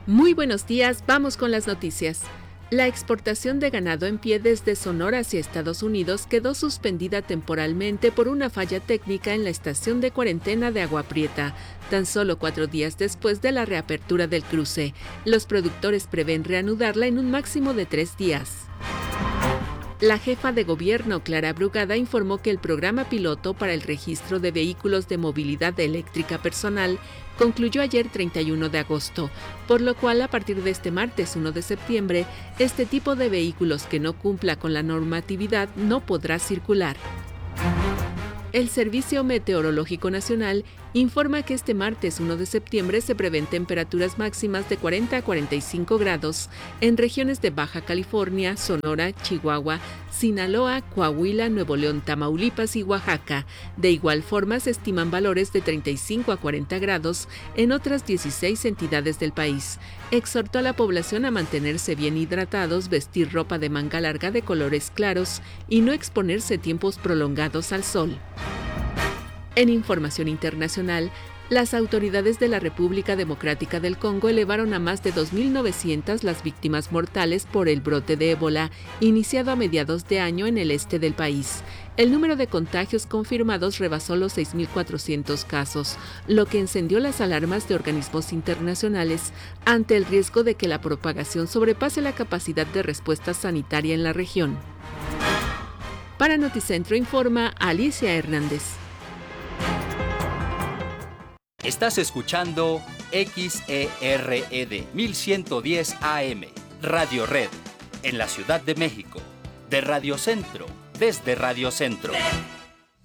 Muy buenos días, vamos con las noticias. La exportación de ganado en pie desde Sonora hacia Estados Unidos quedó suspendida temporalmente por una falla técnica en la estación de cuarentena de Agua Prieta, tan solo 4 días después de la reapertura del cruce. Los productores prevén reanudarla en un máximo de 3 días. La jefa de gobierno, Clara Brugada, informó que el programa piloto para el registro de vehículos de movilidad eléctrica personal concluyó ayer 31 de agosto, por lo cual a partir de este martes 1 de septiembre, este tipo de vehículos que no cumpla con la normatividad no podrá circular. El Servicio Meteorológico Nacional informa que este martes 1 de septiembre se prevén temperaturas máximas de 40 a 45 grados en regiones de Baja California, Sonora, Chihuahua, Sinaloa, Coahuila, Nuevo León, Tamaulipas y Oaxaca. De igual forma, se estiman valores de 35 a 40 grados en otras 16 entidades del país. Exhortó a la población a mantenerse bien hidratados, vestir ropa de manga larga de colores claros y no exponerse tiempos prolongados al sol. En información internacional, las autoridades de la República Democrática del Congo elevaron a más de 2.900 las víctimas mortales por el brote de ébola iniciado a mediados de año en el este del país. El número de contagios confirmados rebasó los 6.400 casos, lo que encendió las alarmas de organismos internacionales ante el riesgo de que la propagación sobrepase la capacidad de respuesta sanitaria en la región. Para Noticentro informa Alicia Hernández. Estás escuchando XERED 1110 AM, Radio Red, en la Ciudad de México, de Radio Centro, desde Radio Centro.